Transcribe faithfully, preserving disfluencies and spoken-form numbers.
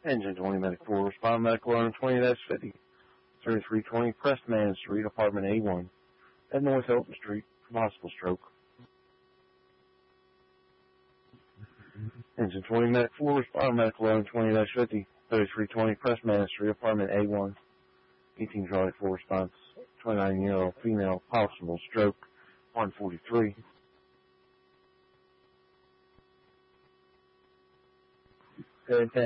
Engine twenty Medic four, respond medical owner twenty fifty, thirty-three twenty Preston Street, apartment A one, at North Hilton Street, for possible stroke. Engine twenty Medic four, respond medical owner twenty fifty, thirty-three twenty Preston Street, apartment A one, eighteen Charlie four, response, twenty-nine-year-old female, possible stroke, one forty-three. Good.